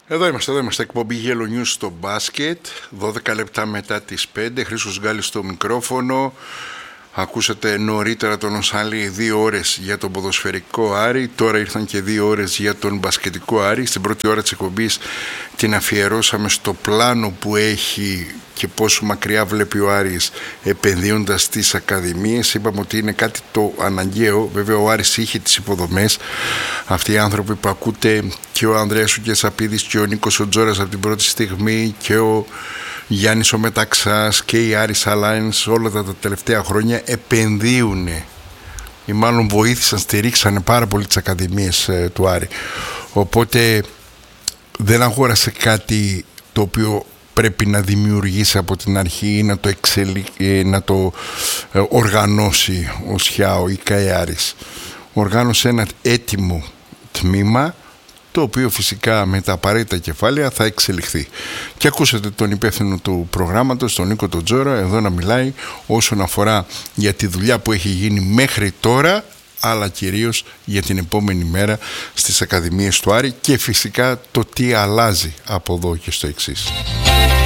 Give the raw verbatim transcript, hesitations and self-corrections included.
Εδώ είμαστε, εδώ είμαστε. Εκπομπή Yellow News στο μπάσκετ. δώδεκα λεπτά μετά τις πέντε. Χρήστος Γκάλης στο μικρόφωνο. Ακούσατε νωρίτερα τον Οσάλη δύο ώρες για τον ποδοσφαιρικό Άρη. Τώρα ήρθαν και δύο ώρες για τον μπασκετικό Άρη. Στην πρώτη ώρα της εκπομπής την αφιερώσαμε στο πλάνο που έχει και πόσο μακριά βλέπει ο Άρης επενδύοντας στις ακαδημίες. Είπαμε ότι είναι κάτι το αναγκαίο. Βέβαια ο Άρης είχε τις υποδομές. Αυτοί οι άνθρωποι που ακούτε, και ο Ανδρέας ο Κεσαπίδης και ο Νίκος ο Τζόρας από την πρώτη στιγμή, και ο Γιάννης ο Μεταξάς και η Άρης Alliance, όλα τα, τα τελευταία χρόνια επενδύουν ή μάλλον βοήθησαν, στηρίξανε πάρα πολύ τις ακαδημίες ε, του Άρη. Οπότε δεν αγόρασε κάτι το οποίο πρέπει να δημιουργήσει από την αρχή ή να το, εξελι... να το ε, οργανώσει ο Σιάο ή Καϊάρης. Οργάνωσε ένα έτοιμο τμήμα, το οποίο φυσικά με τα απαραίτητα κεφάλαια θα εξελιχθεί. Και ακούσατε τον υπεύθυνο του προγράμματος, τον Νίκο τον Τζόρα, εδώ να μιλάει όσον αφορά για τη δουλειά που έχει γίνει μέχρι τώρα, αλλά κυρίως για την επόμενη μέρα στις ακαδημίες του Άρη και φυσικά το τι αλλάζει από εδώ και στο εξής.